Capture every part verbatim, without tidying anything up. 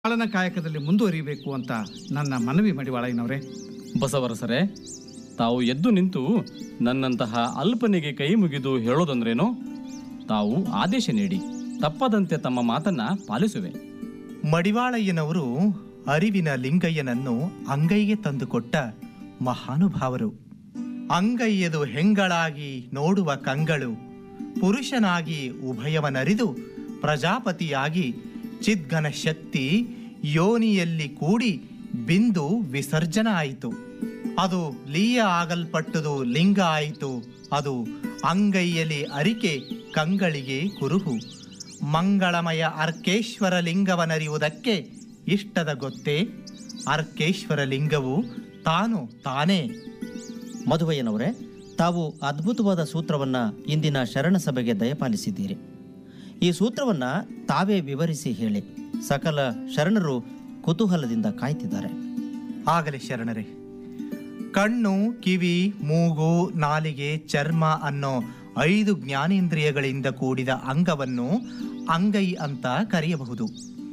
ಪಾಲನ ಕಾಯಕದಲ್ಲಿ ಮುಂದುವರಿಬೇಕು ಅಂತ ನನ್ನ ಮನವಿ ಮಡಿವಾಳಯ್ಯನವರೇ. ಬಸವರಸರೇ, ತಾವು ಎದ್ದು ನಿಂತು ನನ್ನಂತಹ ಅಲ್ಪನಿಗೆ ಕೈ ಮುಗಿದು ಹೇಳೋದಂದ್ರೇನೋ? ತಾವು ಆದೇಶ ನೀಡಿ, ತಪ್ಪದಂತೆ ತಮ್ಮ ಮಾತನ್ನ ಪಾಲಿಸುವೆ. ಮಡಿವಾಳಯ್ಯನವರು ಅರಿವಿನ ಲಿಂಗಯ್ಯನನ್ನು ಅಂಗೈಗೆ ತಂದುಕೊಟ್ಟ ಮಹಾನುಭಾವರು. ಅಂಗೈಯದು ಹೆಂಗಳಾಗಿ ನೋಡುವ ಕಂಗಳು, ಪುರುಷನಾಗಿ ಉಭಯವನರಿದು ಪ್ರಜಾಪತಿಯಾಗಿ ಚಿದ್ಘನ ಶಕ್ತಿ ಯೋನಿಯಲ್ಲಿ ಕೂಡಿ ಬಿಂದು ವಿಸರ್ಜನ ಆಯಿತು. ಅದು ಲೀಯ ಆಗಲ್ಪಟ್ಟುದು ಲಿಂಗ ಆಯಿತು. ಅದು ಅಂಗೈಯಲ್ಲಿ ಅರಿಕೆ ಕಂಗಳಿಗೆ ಕುರುಹು. ಮಂಗಳಮಯ ಅರ್ಕೇಶ್ವರ ಲಿಂಗವನರಿಯುವುದಕ್ಕೆ ಇಷ್ಟದ ಗೊತ್ತೇ? ಅರ್ಕೇಶ್ವರ ಲಿಂಗವು ತಾನು ತಾನೇ. ಮಧುವಯ್ಯನವರೇ, ತಾವು ಅದ್ಭುತವಾದ ಸೂತ್ರವನ್ನು ಇಂದಿನ ಶರಣ ಸಭೆಗೆ ದಯಪಾಲಿಸಿದ್ದೀರಿ. ಈ ಸೂತ್ರವನ್ನು ತಾವೇ ವಿವರಿಸಿ ಹೇಳಿ. ಸಕಲ ಶರಣರು ಕುತೂಹಲದಿಂದ ಕಾಯ್ತಿದ್ದಾರೆ. ಆಗಲಿ ಶರಣರೇ. ಕಣ್ಣು, ಕಿವಿ, ಮೂಗು, ನಾಲಿಗೆ, ಚರ್ಮ ಅನ್ನೋ ಐದು ಜ್ಞಾನೇಂದ್ರಿಯಗಳಿಂದ ಕೂಡಿದ ಅಂಗವನ್ನು ಅಂಗೈ ಅಂತ ಕರೆಯಬಹುದು.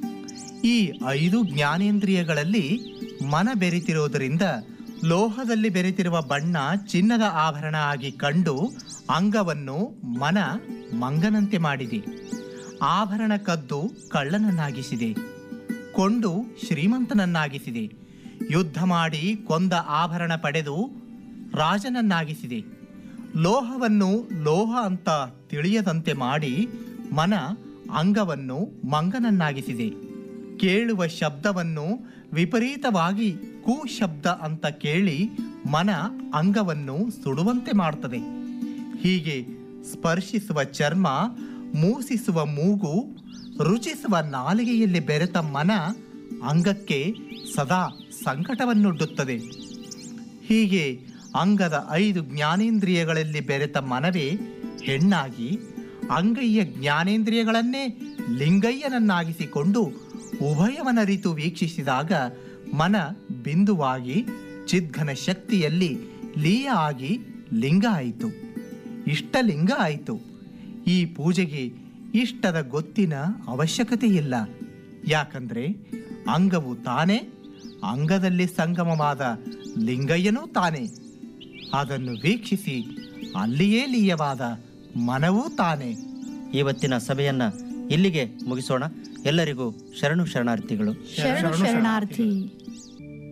ಈ ಐದು ಜ್ಞಾನೇಂದ್ರಿಯಗಳಲ್ಲಿ ಮನ ಬೆರೆತಿರೋದರಿಂದ ಲೋಹದಲ್ಲಿ ಬೆರೆತಿರುವ ಬಣ್ಣ ಚಿನ್ನದ ಆಭರಣ ಆಗಿ ಕಂಡು ಅಂಗವನ್ನು ಮನ ಮಂಗನಂತೆ ಮಾಡಿದೆ. ಆಭರಣ ಕದ್ದು ಕಳ್ಳನನ್ನಾಗಿಸಿದೆ, ಕೊಂಡು ಶ್ರೀಮಂತನನ್ನಾಗಿಸಿದೆ. ಯುದ್ಧ ಮಾಡಿ ಕೊಂದ ಆಭರಣ ಪಡೆದು ರಾಜನನ್ನಾಗಿಸಿದೆ. ಲೋಹವನ್ನು ಲೋಹ ಅಂತ ತಿಳಿಯದಂತೆ ಮಾಡಿ ಮನ ಅಂಗವನ್ನು ಮಂಗನನ್ನಾಗಿಸಿದೆ. ಕೇಳುವ ಶಬ್ದವನ್ನು ವಿಪರೀತವಾಗಿ ಕು ಶಬ್ದ ಅಂತ ಕೇಳಿ ಮನ ಅಂಗವನ್ನು ಸುಡುವಂತೆ ಮಾಡ್ತದೆ. ಹೀಗೆ ಸ್ಪರ್ಶಿಸುವ ಚರ್ಮ, ಮೂಸಿಸುವ ಮೂಗು, ರುಚಿಸುವ ನಾಲಿಗೆಯಲ್ಲಿ ಬೆರೆತ ಮನ ಅಂಗಕ್ಕೆ ಸದಾ ಸಂಕಟವನ್ನುಡ್ಡುತ್ತದೆ. ಹೀಗೆ ಅಂಗದ ಐದು ಜ್ಞಾನೇಂದ್ರಿಯಗಳಲ್ಲಿ ಬೆರೆತ ಮನವೇ ಹೆಣ್ಣಾಗಿ ಅಂಗೈಯ ಜ್ಞಾನೇಂದ್ರಿಯಗಳನ್ನೇ ಲಿಂಗಯ್ಯನನ್ನಾಗಿಸಿಕೊಂಡು ಉಭಯವನರಿತು ವೀಕ್ಷಿಸಿದಾಗ ಮನ ಬಿಂದುವಾಗಿ ಚಿದ್ಘನ ಶಕ್ತಿಯಲ್ಲಿ ಲೀಯ ಆಗಿ ಲಿಂಗ ಆಯಿತು. ಇಷ್ಟಲಿಂಗ ಆಯಿತು. ಈ ಪೂಜೆಗೆ ಇಷ್ಟದ ಗೊತ್ತಿನ ಅವಶ್ಯಕತೆ ಇಲ್ಲ. ಯಾಕಂದ್ರೆ ಅಂಗವು ತಾನೇ, ಅಂಗದಲ್ಲಿ ಸಂಗಮವಾದ ಲಿಂಗಯ್ಯನೂ ತಾನೇ. ಅದನ್ನು ವೀಕ್ಷಿಸಿ ಅಲ್ಲಿಯೇ ಲೀಯವಾದ ಮನವೂ ತಾನೇ. ಇವತ್ತಿನ ಸಭೆಯನ್ನ ಇಲ್ಲಿಗೆ ಮುಗಿಸೋಣ. ಎಲ್ಲರಿಗೂ ಶರಣು ಶರಣಾರ್ಥಿಗಳು. ಶರಣು ಶರಣಾರ್ಥಿ.